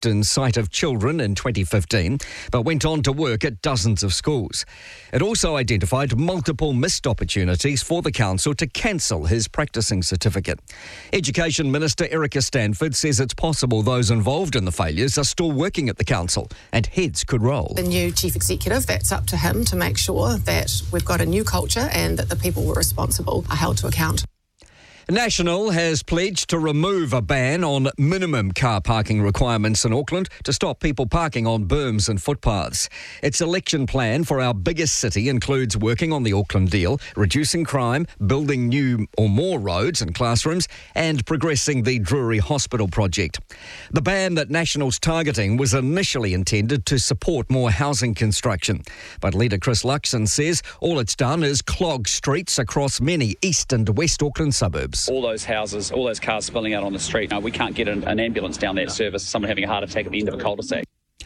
worked in sight of children in 2015, but went on to work at dozens of schools. It also identified multiple missed opportunities for the council to cancel his practising certificate. Education Minister Erica Stanford says it's possible those involved in the failures are still working at the council and heads could roll. The new chief executive, that's up to him to make sure that we've got a new culture and that the people who are responsible are held to account. National has pledged to remove a ban on minimum car parking requirements in Auckland to stop people parking on berms and footpaths. Its election plan for our biggest city includes working on the Auckland deal, reducing crime, building new or more roads and classrooms, and progressing the Drury Hospital project. The ban that National's targeting was initially intended to support more housing construction. But leader Chris Luxon says all it's done is clog streets across many East and West Auckland suburbs. All those houses, all those cars spilling out on the street. We can't get an ambulance down that service, someone having a heart attack at the end of a cul-de-sac.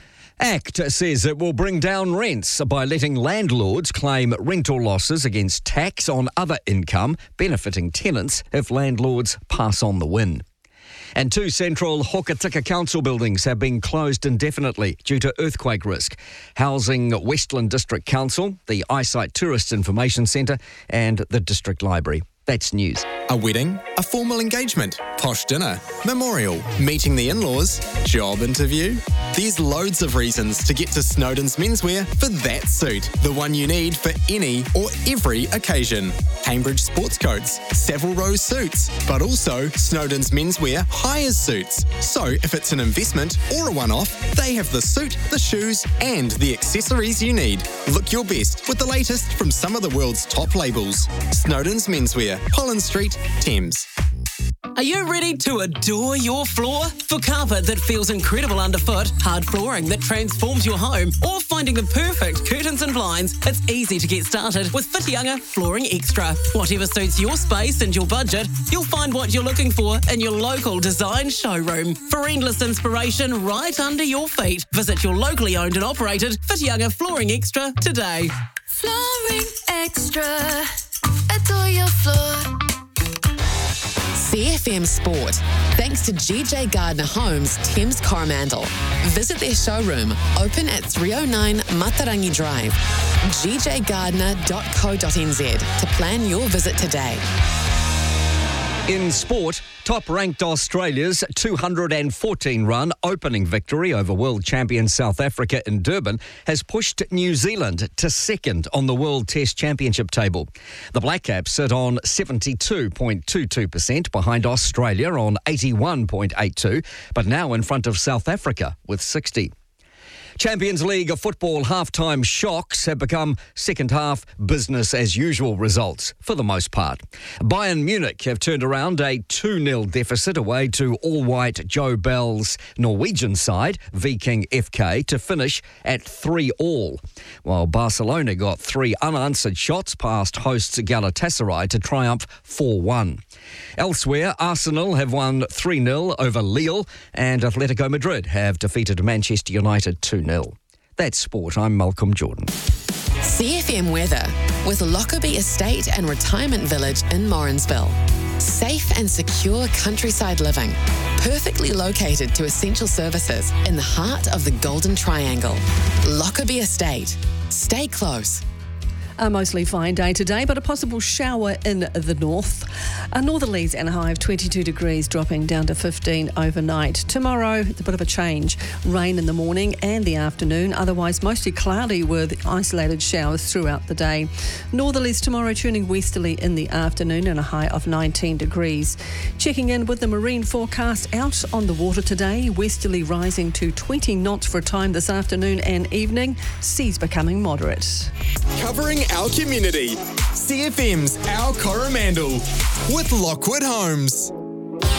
ACT says it will bring down rents by letting landlords claim rental losses against tax on other income, benefiting tenants if landlords pass on the win. And 2 central Hokitika council buildings have been closed indefinitely due to earthquake risk, housing Westland District Council, the Eyesight Tourist Information Centre and the District Library. That's news. A wedding, a formal engagement, posh dinner, memorial, meeting the in-laws, job interview. There's loads of reasons to get to Snowden's Menswear for that suit, the one you need for any or every occasion. Cambridge sports coats, Savile Row suits, but also Snowden's Menswear hires suits. So if it's an investment or a one-off, they have the suit, the shoes and the accessories you need. Look your best with the latest from some of the world's top labels. Snowden's Menswear, Collins Street, Thames. Are you ready to adore your floor? For carpet that feels incredible underfoot, hard flooring that transforms your home, or finding the perfect curtains and blinds, it's easy to get started with Whitianga Flooring Extra. Whatever suits your space and your budget, you'll find what you're looking for in your local design showroom. For endless inspiration right under your feet, visit your locally owned and operated Whitianga Flooring Extra today. Flooring Extra. Adore your floor. CFM Sport, thanks to GJ Gardner Homes, Thames Coromandel. Visit their showroom, open at 309 Matarangi Drive, gjgardner.co.nz to plan your visit today. In sport, top-ranked Australia's 214-run opening victory over world champion South Africa in Durban has pushed New Zealand to second on the World Test Championship table. The Black Caps sit on 72.22% behind Australia on 81.82%, but now in front of South Africa with 60%. Champions League of football half-time shocks have become second-half business-as-usual results for the most part. Bayern Munich have turned around a 2-0 deficit away to all-white Joe Bell's Norwegian side, Viking FK, to finish at 3-3, while Barcelona got 3 unanswered shots past hosts Galatasaray to triumph 4-1. Elsewhere, Arsenal have won 3-0 over Lille and Atletico Madrid have defeated Manchester United 2-0. That's sport. I'm Malcolm Jordan. CFM weather with Lockerbie Estate and Retirement Village in Morrinsville. Safe and secure countryside living, perfectly located to essential services in the heart of the Golden Triangle. Lockerbie Estate. Stay close. A mostly fine day today, but a possible shower in the north. Northerlies and a high of 22 degrees, dropping down to 15 overnight. Tomorrow, it's a bit of a change. Rain in the morning and the afternoon, otherwise mostly cloudy with isolated showers throughout the day. Northerlies tomorrow turning westerly in the afternoon and a high of 19 degrees. Checking in with the marine forecast, out on the water today, westerly rising to 20 knots for a time this afternoon and evening, seas becoming moderate. Covering our community, CFM's Our Coromandel with Lockwood Homes.